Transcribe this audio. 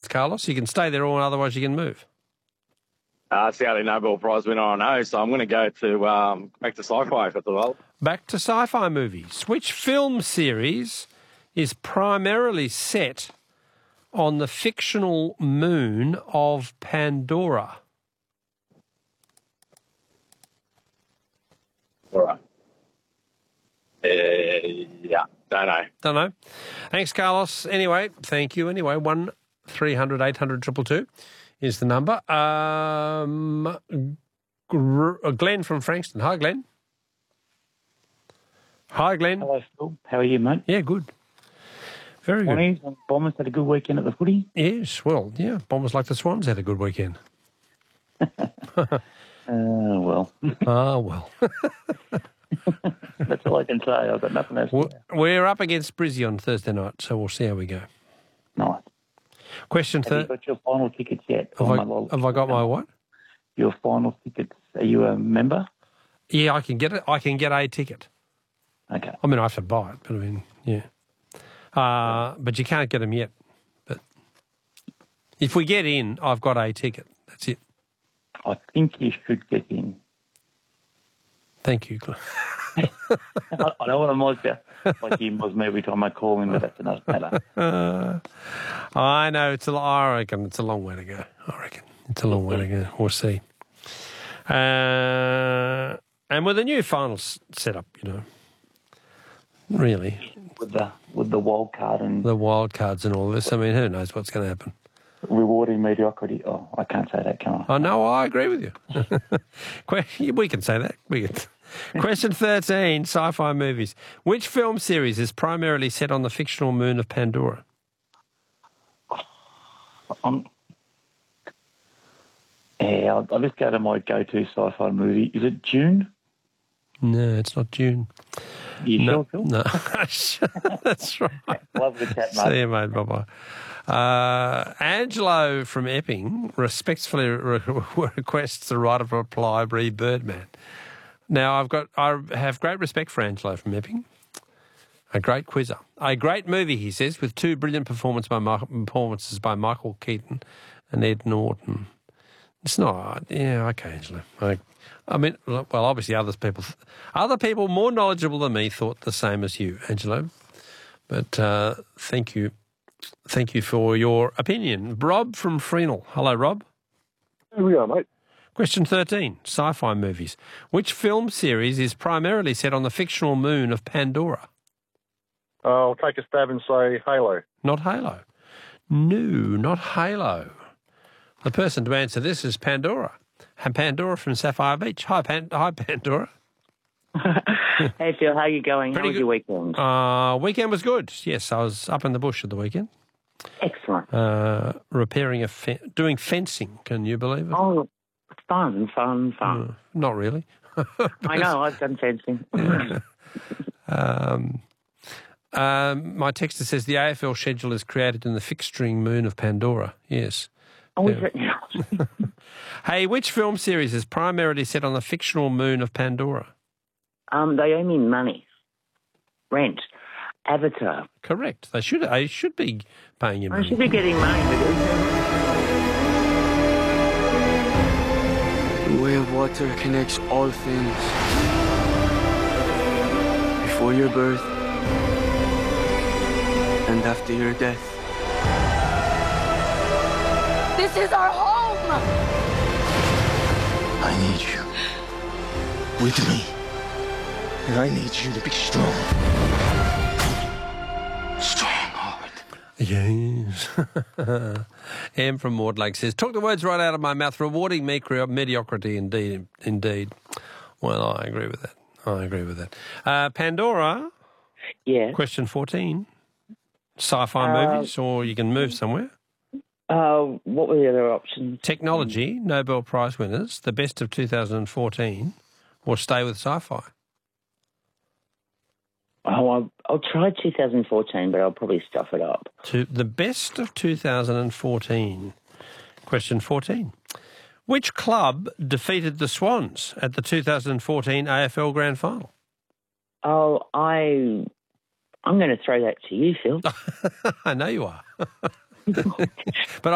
Carlos. You can stay there or otherwise you can move. It's the only Nobel Prize winner I know, so I'm going to go to back to sci-fi if it's all. Back to sci-fi movies. Which film series is primarily set on the fictional moon of Pandora? All right. Yeah, don't know. Don't know. Thanks, Carlos. Anyway, thank you. Anyway, 1300 800 222 is the number. Glenn from Frankston. Hi, Glenn. Hi, Glenn. Hello, Phil. How are you, mate? Yeah, good. Very good. Bombers had a good weekend at the footy? Yes, well, yeah, Bombers like the Swans had a good weekend. Well. Ah, well. That's all I can say. I've got nothing else to say. We're up against Brizzy on Thursday night, so we'll see how we go. Nice. Question Have you got your final tickets yet? Have I got my what? Your final tickets. Are you a member? Yeah, I can get it. I can get a ticket. Okay. I mean, I have to buy it, but I mean, yeah. But you can't get them yet. But if we get in, I've got a ticket. That's it. I think you should get in. Thank you, Glenn. I don't want to like he was me every time I call him, but that doesn't matter. I know. I reckon it's a long way to go. I reckon it's a long way to go. We'll see. And with the new finals set up, really. With the wild card and the wild cards and all this, I mean, who knows what's going to happen? Rewarding mediocrity. Oh, I can't say that, can I? Oh, no, I agree with you. We can say that. Question 13, sci-fi movies. Which film series is primarily set on the fictional moon of Pandora? I'll just go to my go-to sci-fi movie. Is it Dune? No, it's not Dune. You sure, Phil? No. That's right. Love the chat, mate. See you, mate. Bye-bye. Angelo from Epping respectfully requests the right of reply, re Birdman. Now, I have great respect for Angelo from Epping. A great quizzer. A great movie, he says, with two brilliant performances by Michael Keaton and Ed Norton. It's not. Yeah, okay, Angelo. I mean, well, obviously other people more knowledgeable than me thought the same as you, Angelo. But thank you. Thank you for your opinion. Rob from Freenall. Hello, Rob. Here we are, mate. Question 13, sci-fi movies. Which film series is primarily set on the fictional moon of Pandora? I'll take a stab and say Halo. Not Halo. No, not Halo. The person to answer this is Pandora. Pandora from Sapphire Beach. Hi, Pandora. Hey, Phil, how are you going? Pretty how was good. your weekend? Weekend was good. Yes, I was up in the bush at the weekend. Excellent. Repairing doing fencing. Can you believe it? Oh, fun. Not really. I know, I've done fencing. My texter says the AFL schedule is created in the fixturing moon of Pandora. Yes. Oh, is it now? Hey, which film series is primarily set on the fictional moon of Pandora? They owe me money. Rent. Avatar. Correct. They should be paying you money. I should be getting money for this. The way of water connects all things. Before your birth and after your death. This is our home! I need you with me. And I need you to be strong. Strong-hearted. Yes. Em from Mortlake says, took the words right out of my mouth, rewarding mediocrity indeed. Well, I agree with that. Pandora. Yeah. Question 14. Sci-fi movies, or you can move somewhere. What were the other options? Technology, Nobel Prize winners, the best of 2014, or stay with sci-fi. Oh, I'll try 2014, but I'll probably stuff it up. To the best of 2014. Question 14. Which club defeated the Swans at the 2014 AFL Grand Final? Oh, I'm going to throw that to you, Phil. I know you are. But